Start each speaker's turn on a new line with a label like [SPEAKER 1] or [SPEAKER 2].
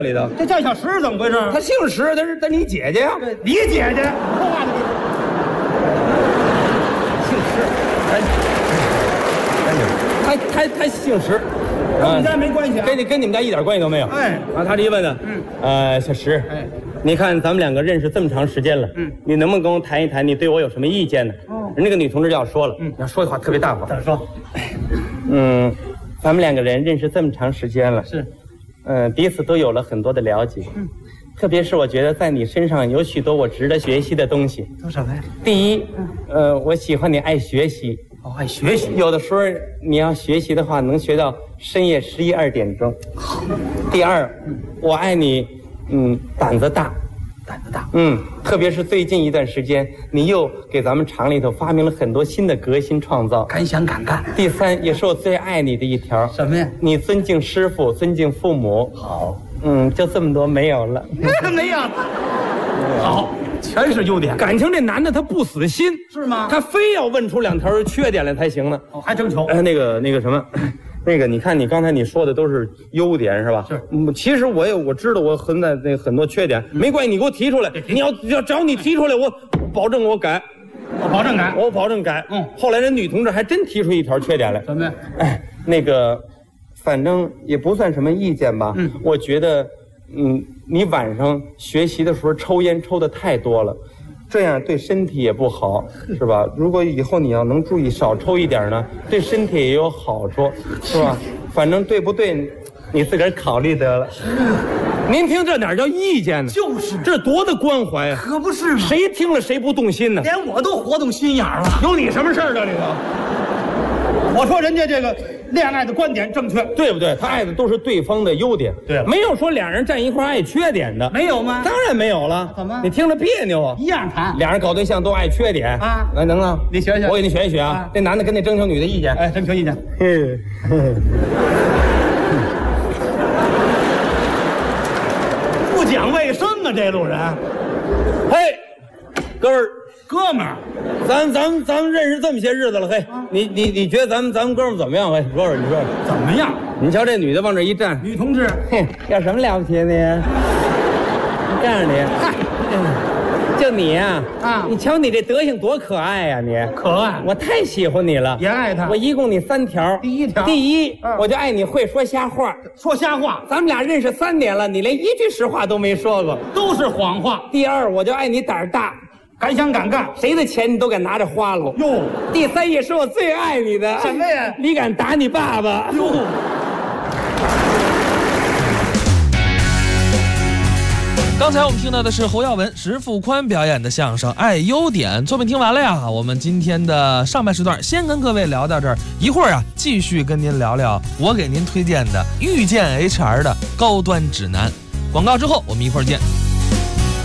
[SPEAKER 1] 里头。
[SPEAKER 2] 这叫小石怎么回事？
[SPEAKER 1] 他姓石，他你姐姐呀？
[SPEAKER 2] 你姐姐说话的
[SPEAKER 1] 姓石，他姓石，
[SPEAKER 2] 跟我们家没关系啊。
[SPEAKER 1] 跟你们家一点关系都没有。
[SPEAKER 2] 哎，
[SPEAKER 1] 啊，他这一问呢，小石，
[SPEAKER 2] 哎，
[SPEAKER 1] 你看咱们两个认识这么长时间了，你能不能跟我谈一谈，你对我有什么意见呢？人那个女同志就要说了，要说的话特别大方。
[SPEAKER 2] 怎么说？
[SPEAKER 1] 咱们两个人认识这么长时间了，
[SPEAKER 2] 是，
[SPEAKER 1] 彼此都有了很多的了解，特别是我觉得在你身上有许多我值得学习的东西。
[SPEAKER 2] 都什么呀？
[SPEAKER 1] 第一，我喜欢你爱学习。
[SPEAKER 2] 哦，爱学习。
[SPEAKER 1] 有的时候你要学习的话，能学到深夜11、2点钟。第二，我爱你，胆子大。
[SPEAKER 2] 胆子大。
[SPEAKER 1] 特别是最近一段时间，你又给咱们厂里头发明了很多新的革新创造，
[SPEAKER 2] 敢想敢干。
[SPEAKER 1] 第三，也是我最爱你的一条。
[SPEAKER 2] 什么呀？
[SPEAKER 1] 你尊敬师傅，尊敬父母。
[SPEAKER 2] 好。
[SPEAKER 1] 就这么多，没有了。
[SPEAKER 2] 没有。好，全是优点。
[SPEAKER 1] 感情这男的他不死心，
[SPEAKER 2] 是吗？
[SPEAKER 1] 他非要问出2条缺点来才行呢。
[SPEAKER 2] 哦，还征求。
[SPEAKER 1] 那个什么。你看，你刚才你说的都是优点是吧？
[SPEAKER 2] 是。
[SPEAKER 1] 其实我知道我很多缺点，没关系，你给我提出来。你要只要你提出来，我保证我改。
[SPEAKER 2] 我保证改。
[SPEAKER 1] 我保证改。后来人女同志还真提出一条缺点来。
[SPEAKER 2] 什么呀？
[SPEAKER 1] 反正也不算什么意见吧。我觉得，你晚上学习的时候抽烟抽的太多了。这样对身体也不好，是吧？如果以后你要能注意少抽一点呢，对身体也有好处，是吧？反正对不对，你自个儿考虑得了。您听这哪叫意见呢？
[SPEAKER 2] 就是，
[SPEAKER 1] 这多大关怀啊！
[SPEAKER 2] 可不是吗？
[SPEAKER 1] 谁听了谁不动心呢？
[SPEAKER 2] 连我都活动心眼了。
[SPEAKER 1] 有你什么事儿这里头？
[SPEAKER 2] 我说人家这个恋爱的观点正确，
[SPEAKER 1] 对不对？他爱的都是对方的优点，
[SPEAKER 2] 对了，
[SPEAKER 1] 没有说俩人站一块爱缺点的，
[SPEAKER 2] 没有吗？
[SPEAKER 1] 当然没有了。
[SPEAKER 2] 怎么？
[SPEAKER 1] 你听着别扭啊！
[SPEAKER 2] 一样谈，
[SPEAKER 1] 俩人搞对象都爱缺点
[SPEAKER 2] 啊？
[SPEAKER 1] 来，能啊？
[SPEAKER 2] 你学学，
[SPEAKER 1] 我给你学一学啊。这男的跟那征求女的意见，
[SPEAKER 2] 征求意见。不讲卫生啊，这路人。
[SPEAKER 1] 嘿，
[SPEAKER 2] 哥们儿，
[SPEAKER 1] 咱们认识这么些日子了，嘿，你觉得咱们哥们怎么样？嘿，哥们，你说
[SPEAKER 2] 怎么样？
[SPEAKER 1] 你瞧这女的往这一站，
[SPEAKER 2] 女同志，
[SPEAKER 1] 嘿，有什么了不起的你？我告诉你，
[SPEAKER 2] 嗨，
[SPEAKER 1] 就你呀，
[SPEAKER 2] 你
[SPEAKER 1] 瞧你这德行多可爱呀，你
[SPEAKER 2] 可爱，
[SPEAKER 1] 我太喜欢你了，
[SPEAKER 2] 也爱他。
[SPEAKER 1] 我一共你3条，
[SPEAKER 2] 第一条，
[SPEAKER 1] 第一，我就爱你会说瞎话，
[SPEAKER 2] 说瞎话。
[SPEAKER 1] 咱们俩认识3年了，你连一句实话都没说过，
[SPEAKER 2] 都是谎话。
[SPEAKER 1] 第二，我就爱你胆儿大。
[SPEAKER 2] 敢想敢干，
[SPEAKER 1] 谁的钱你都敢拿着花了
[SPEAKER 2] 哟。
[SPEAKER 1] 第三也是我最爱你的。
[SPEAKER 2] 什么呀？
[SPEAKER 1] 你敢打你爸爸哟。
[SPEAKER 3] 刚才我们听到的是侯耀文、石富宽表演的相声《爱优点》，作品听完了呀。我们今天的上半时段先跟各位聊到这儿，一会儿啊继续跟您聊聊我给您推荐的遇见 HR 的高端指南。广告之后我们一会儿见。